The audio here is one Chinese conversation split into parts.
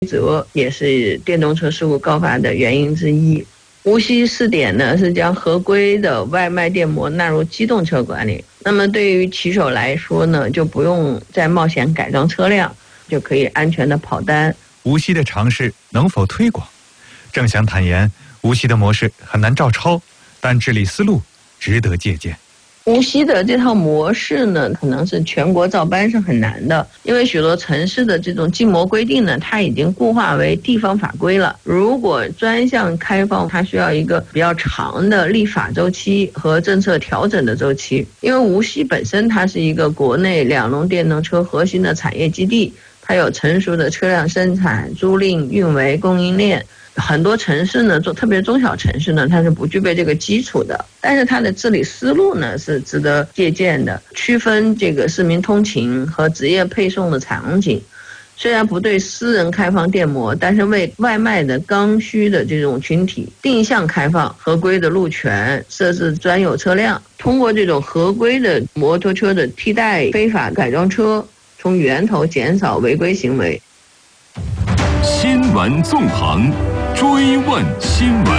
则也是电动车事故高发的原因之一。无锡试点呢是将合规的外卖电摩纳入机动车管理，那么对于骑手来说呢，就不用再冒险改装车辆，就可以安全的跑单。 无锡的尝试能否推广？郑翔坦言，无锡的模式很难照抄，但治理思路值得借鉴。 无锡的这套模式呢，可能是全国照搬是很难的，因为许多城市的这种禁摩规定呢，它已经固化为地方法规了。如果专项开放，它需要一个比较长的立法周期和政策调整的周期。因为无锡本身它是一个国内2轮电动车核心的产业基地，它有成熟的车辆生产、租赁、运维、供应链。很多城市呢，特别中小城市呢，它是不具备这个基础的，但是它的治理思路呢是值得借鉴的，区分这个市民通勤和职业配送的场景。虽然不对私人开放电摩，但是为外卖的刚需的这种群体定向开放合规的路权，设置专有车辆，通过这种合规的摩托车的替代非法改装车，从源头减少违规行为。 新闻纵横，追问新闻。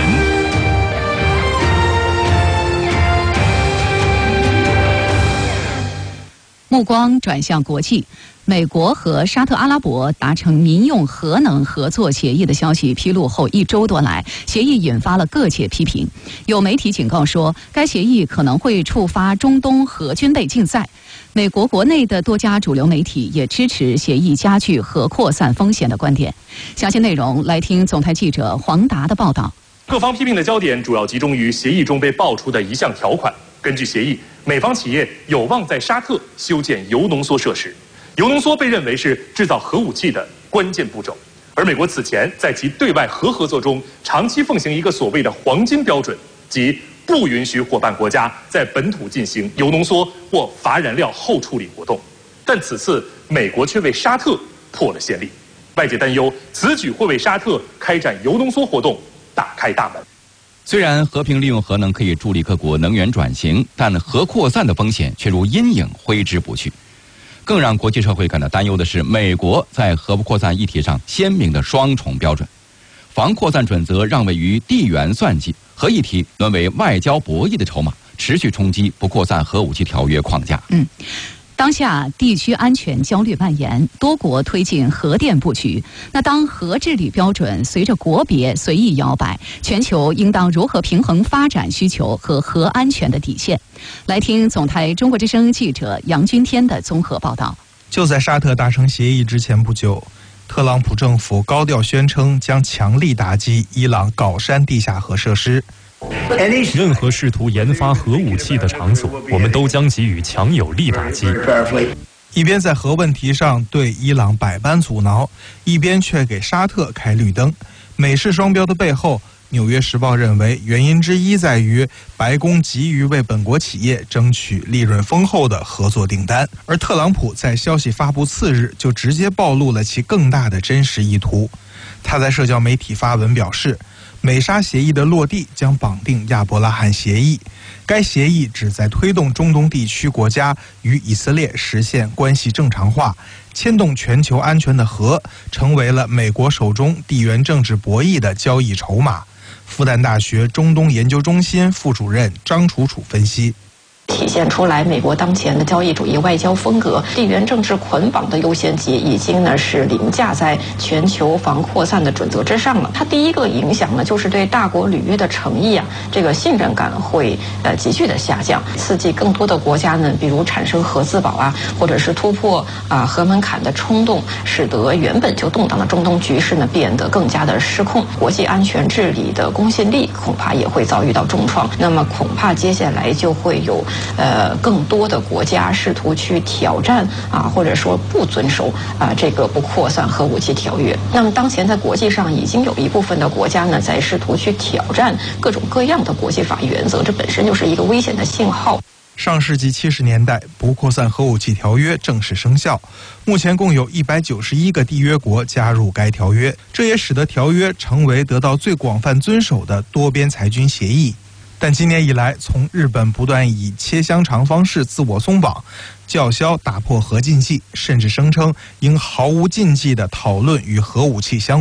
目光转向国际，美国和沙特阿拉伯达成民用核能合作协议的消息披露后1周多来，协议引发了各界批评。有媒体警告说，该协议可能会触发中东核军备竞赛。美国国内的多家主流媒体也支持协议加剧核扩散风险的观点。详细内容来听总台记者黄达的报道。 各方批评的焦点主要集中于协议中被爆出的一项条款。根据协议，美方企业有望在沙特修建铀浓缩设施。铀浓缩被认为是制造核武器的关键步骤，而美国此前在其对外核合作中长期奉行一个所谓的黄金标准，即不允许伙伴国家在本土进行铀浓缩或乏燃料后处理活动。但此次美国却为沙特破了先例，外界担忧此举会为沙特开展铀浓缩活动打开大门。 虽然和平利用核能可以助力各国能源转型，但核扩散的风险却如阴影挥之不去。更让国际社会感到担忧的是，美国在核不扩散议题上鲜明的双重标准，防扩散准则让位于地缘算计，核议题沦为外交博弈的筹码，持续冲击不扩散核武器条约框架。 当下地区安全焦虑蔓延，多国推进核电布局。那当核治理标准随着国别随意摇摆，全球应当如何平衡发展需求和核安全的底线？来听总台中国之声记者杨君天的综合报道。 就在沙特达成协议之前不久，特朗普政府高调宣称将强力打击伊朗镐山地下核设施。 任何试图研发核武器的场所，我们都将给予强有力打击。 一边在核问题上对伊朗百般阻挠，一边却给沙特开绿灯。美式双标的背后，《纽约时报》认为原因之一在于白宫急于为本国企业争取利润丰厚的合作订单，而特朗普在消息发布次日就直接暴露了其更大的真实意图。他在社交媒体发文表示，美沙协议的落地将绑定亚伯拉罕协议，该协议旨在推动中东地区国家与以色列实现关系正常化，牵动全球安全的核成为了美国手中地缘政治博弈的交易筹码。复旦大学中东研究中心副主任张楚楚分析， 体现出来美国当前的交易主义外交风格，地缘政治捆绑的优先级已经是凌驾在全球防扩散的准则之上了。它第一个影响呢，就是对大国履约的诚意这个信任感会急剧的下降，刺激更多的国家呢，比如产生核自保或者是突破核门槛的冲动，使得原本就动荡的中东局势呢变得更加的失控，国际安全治理的公信力恐怕也会遭遇到重创。那么恐怕接下来就会有更多的国家试图去挑战或者说不遵守这个不扩散核武器条约。那么当前在国际上已经有一部分的国家呢，在试图去挑战各种各样的国际法原则，这本身就是一个危险的信号。 上世纪70年代，不扩散核武器条约正式生效，目前共有191个缔约国加入该条约，这也使得条约成为得到最广泛遵守的多边裁军协议。但今年以来，从日本不断以切香肠方式自我松绑， 叫嚣打破核禁忌，甚至声称应毫无禁忌地讨论与核武器相